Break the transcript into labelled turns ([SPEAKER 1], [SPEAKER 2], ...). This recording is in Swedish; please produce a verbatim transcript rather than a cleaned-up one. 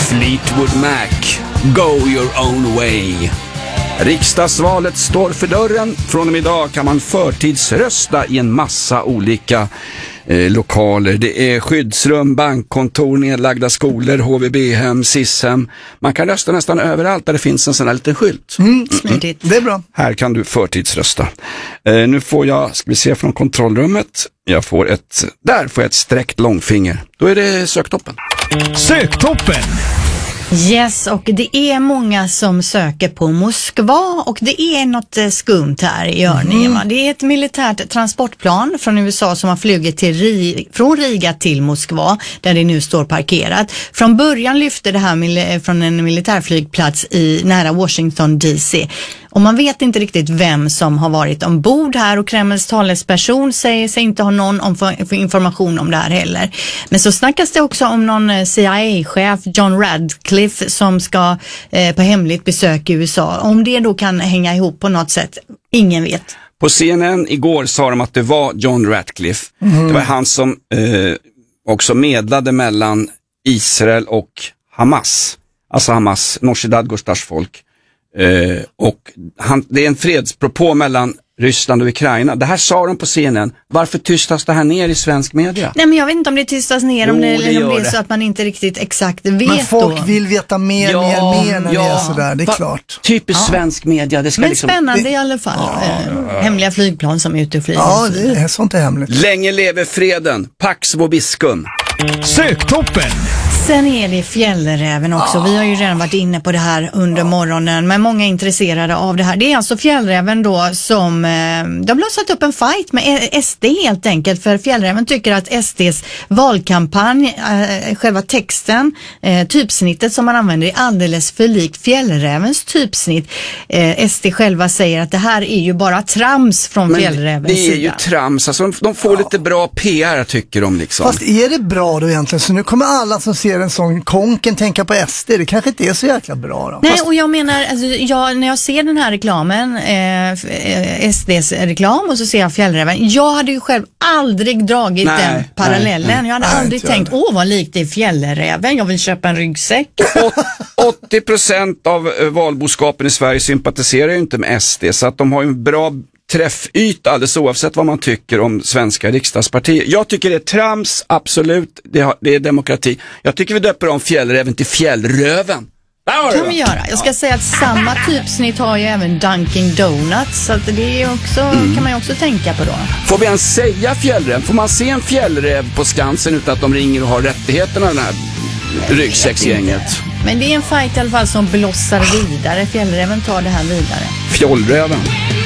[SPEAKER 1] Fleetwood Mac, Go Your Own Way. Riksdagsvalet står för dörren. Från och med idag kan man förtidsrösta i en massa olika eh, lokaler. Det är skyddsrum, bankkontor, nedlagda skolor, H V B-hem, S I S-hem. Man kan rösta nästan överallt där det finns en sån här liten skylt.
[SPEAKER 2] Mm, mm. Det är bra.
[SPEAKER 1] Här kan du förtidsrösta. Eh, nu får jag, ska vi se från kontrollrummet. Jag får ett, där får jag ett sträckt långfinger. Då är det söktoppen.
[SPEAKER 3] Söktoppen!
[SPEAKER 4] Yes, och det är många som söker på Moskva och det är något skumt här i görningen. Mm. Det är ett militärt transportplan från U S A som har flugit till Ri- från Riga till Moskva där det nu står parkerat. Från början lyfte det här mil- från en militärflygplats i nära Washington D C. Och man vet inte riktigt vem som har varit ombord här och Kremls talesperson säger sig inte ha någon om för information om det här heller. Men så snackas det också om någon C I A-chef, John Radcliffe, som ska eh, på hemligt besök i U S A. Om det då kan hänga ihop på något sätt, ingen vet.
[SPEAKER 1] På C N N igår sa de att det var John Radcliffe. Mm. Det var han som eh, också medlade mellan Israel och Hamas. Alltså Hamas, Noshe Dadgostars folk. Uh, och han, det är en fredspropå mellan Ryssland och Ukraina. Det här sa de på scenen. Varför tystas det här ner i svensk media?
[SPEAKER 4] Nej, men jag vet inte om det tystas ner,
[SPEAKER 1] jo,
[SPEAKER 4] om det,
[SPEAKER 1] det
[SPEAKER 4] eller om det är
[SPEAKER 1] det.
[SPEAKER 4] så att man inte riktigt exakt vet.
[SPEAKER 2] Men folk
[SPEAKER 4] då.
[SPEAKER 2] vill veta mer,
[SPEAKER 1] ja,
[SPEAKER 2] mer, mer när
[SPEAKER 1] ja.
[SPEAKER 2] det är sådär, det är
[SPEAKER 1] Va,
[SPEAKER 2] klart.
[SPEAKER 1] Typiskt
[SPEAKER 4] ja.
[SPEAKER 1] svensk media. Det ska
[SPEAKER 4] men
[SPEAKER 1] liksom...
[SPEAKER 4] spännande
[SPEAKER 2] det...
[SPEAKER 4] i alla fall.
[SPEAKER 1] Ja.
[SPEAKER 4] Eh, hemliga flygplan som är ute och flyger.
[SPEAKER 2] Ja, det är sånt är hemligt.
[SPEAKER 1] Länge lever freden. Pax vobiscum.
[SPEAKER 3] Söktoppen!
[SPEAKER 4] Sen är det fjällräven också. Vi har ju redan varit inne på det här under morgonen, men många är intresserade av det här. Det är alltså fjällräven då som eh, de har blossat upp en fight med S D helt enkelt, för fjällräven tycker att S D:s valkampanj, eh, själva texten, eh, typsnittet som man använder är alldeles för likt fjällrävens typsnitt. Eh, S D själva säger att det här är ju bara trams från
[SPEAKER 1] Men
[SPEAKER 4] fjällrävens
[SPEAKER 1] det är
[SPEAKER 4] sida.
[SPEAKER 1] ju trams. Alltså, de, de får ja. lite bra P R tycker de liksom.
[SPEAKER 2] Fast är det bra då egentligen? Så nu kommer alla som ser en sån konken tänka på S D. Det kanske inte är så jäkla bra då.
[SPEAKER 4] Nej,
[SPEAKER 2] Fast...
[SPEAKER 4] och jag menar, alltså, jag, när jag ser den här reklamen, eh, S D:s reklam, och så ser jag fjällräven. Jag hade ju själv aldrig dragit
[SPEAKER 1] nej,
[SPEAKER 4] den parallellen.
[SPEAKER 1] Nej, nej.
[SPEAKER 4] Jag hade
[SPEAKER 2] nej,
[SPEAKER 4] aldrig tänkt, åh vad likt det är fjällräven. Jag vill köpa en ryggsäck.
[SPEAKER 1] åttio procent av valboskapen i Sverige sympatiserar ju inte med S D, så att de har ju en bra träffyta alldeles oavsett vad man tycker om svenska riksdagspartier. Jag tycker det är trams, absolut, det, har, det är demokrati. Jag tycker vi döper om fjällräven till fjällröven.
[SPEAKER 4] Det kan vi göra. Jag ska säga att samma typsnitt har ju även Dunkin' Donuts, så att det är också, mm. kan man ju också tänka på då.
[SPEAKER 1] Får vi ens säga fjällräv? Får man se en fjällräv på Skansen utan att de ringer och har rättigheterna av den här ryggsäcksgänget?
[SPEAKER 4] Men det är en fight i alla fall som blossar vidare. Fjällräven tar det här vidare.
[SPEAKER 1] Fjollräven.